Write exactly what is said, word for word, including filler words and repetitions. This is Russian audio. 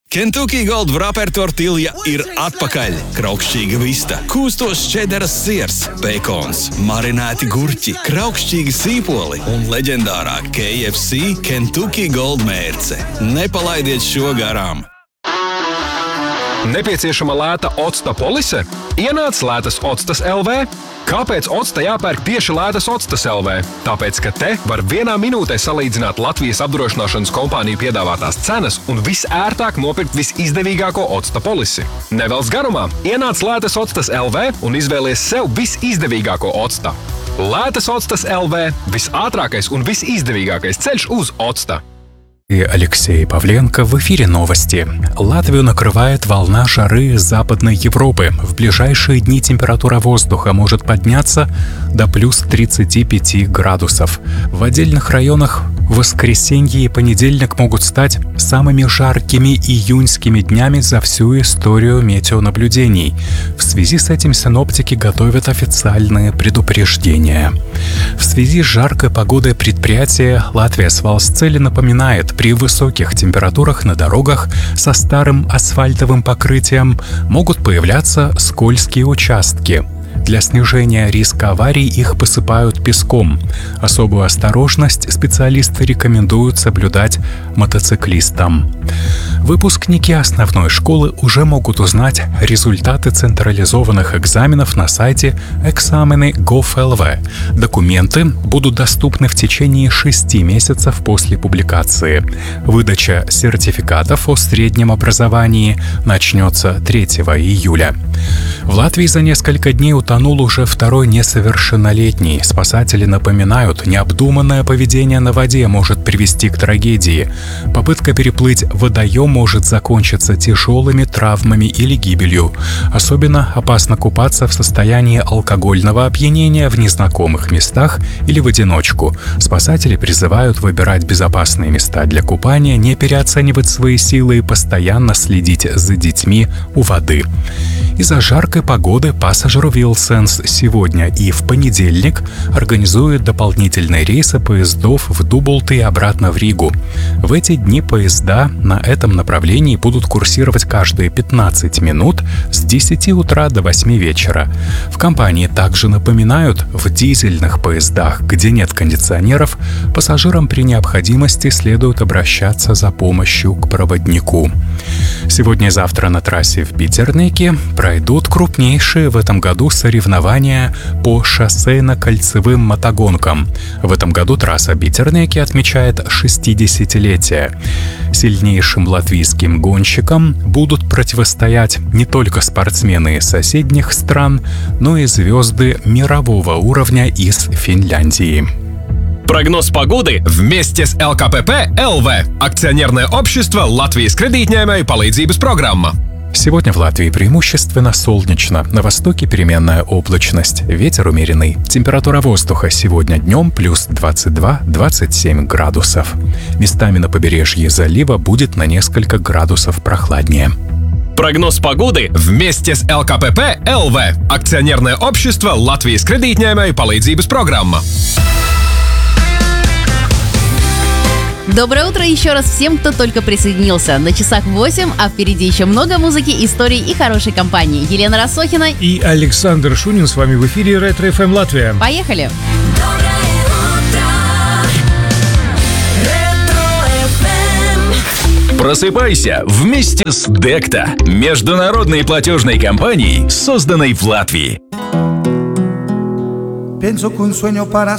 Kentucky Gold Wrapper tortilja ir atpakaļ. Kraukšķīga vista, kūstos čederas siers, bekons, marinēti gurķi, kraukšķīgi sīpoli un leģendārā K F C Kentucky Gold mērce. Nepalaidiet šo garām! Nepieciešama lēta octa polise? Ienāc Lētas Octas L V. Kāpēc octa jāpērk tieši Lētas Octas L V? Tāpēc, ka te var vienā minūtē salīdzināt Latvijas apdrošināšanas kompāniju piedāvātās cenas un visērtāk nopirkt visizdevīgāko octa polisi. Nevelc garumā, ienāc Lētas Octas L V un izvēlies sev visizdevīgāko octa. Lētas Octas L V – visātrākais un visizdevīgākais ceļš uz octa. И Алексей Павленко. В эфире новости. Латвию накрывает волна жары с Западной Европы. В ближайшие дни температура воздуха может подняться до плюс тридцати пяти градусов. В отдельных районах воскресенье и понедельник могут стать самыми жаркими июньскими днями за всю историю метеонаблюдений. В связи с этим синоптики готовят официальные предупреждения. В связи с жаркой погодой предприятие «Латвия Свалсцели» напоминает, при высоких температурах на дорогах со старым асфальтовым покрытием могут появляться скользкие участки. Для снижения риска аварий их посыпают песком. Особую осторожность специалисты рекомендуют соблюдать мотоциклистам. Выпускники основной школы уже могут узнать результаты централизованных экзаменов на сайте экзамены точка гов точка эл ви. Документы будут доступны в течение шести месяцев после публикации. Выдача сертификатов о среднем образовании начнется третьего июля. В Латвии за несколько дней утонул уже второй несовершеннолетний. Спасатели напоминают, необдуманное поведение на воде может привести к трагедии. Попытка переплыть водоем может закончиться тяжелыми травмами или гибелью. Особенно опасно купаться в состоянии алкогольного опьянения в незнакомых местах или в одиночку. Спасатели призывают выбирать безопасные места для купания, не переоценивать свои силы и постоянно следить за детьми у воды. Из-за жаркой погоды Passenger Wilsons сегодня и в понедельник организует дополнительные рейсы поездов в Дублт и обратно в Ригу. В эти дни поезда на этом направлении будут курсировать каждые пятнадцать минут с десяти утра до восьми вечера. В компании также напоминают, в дизельных поездах, где нет кондиционеров, пассажирам при необходимости следует обращаться за помощью к проводнику. Сегодня и завтра на трассе в Битернике пройдут крупнейшие в этом году соревнования по шоссейно-кольцевым мотогонкам. В этом году трасса Битерники отмечает шестидесятилетие. Сильнейшим латвийским гонщикам будут противостоять не только спортсмены из соседних стран, но и звезды мирового уровня из Финляндии. Прогноз погоды вместе с эл ка пэ пэ эл ви. Акционерное общество Латвijas kredītņēmēju palīdzības программа. Сегодня в Латвии преимущественно солнечно, на востоке переменная облачность, ветер умеренный. Температура воздуха сегодня днем плюс двадцать два — двадцать семь градусов. Местами на побережье залива будет на несколько градусов прохладнее. Прогноз погоды вместе с эл ка пэ пэ эл ви. Акционерное общество Латвijas kredītņēmēju palīdzības программа. Доброе утро еще раз всем, кто только присоединился. На часах восемь, а впереди еще много музыки, историй и хорошей компании. Елена Рассохина и Александр Шунин с вами в эфире Ретро эф эм Латвия. Поехали! Просыпайся вместе с Декта, международной платежной компанией, созданной в Латвии.